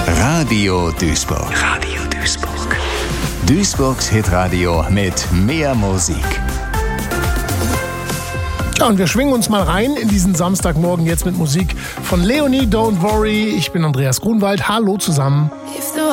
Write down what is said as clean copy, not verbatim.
Radio Duisburg. Radio Duisburg. Duisburgs Hitradio mit mehr Musik. Ja, und wir schwingen uns mal rein in diesen Samstagmorgen jetzt mit Musik von Leonie Don't Worry. Ich bin Andreas Grunwald. Hallo zusammen.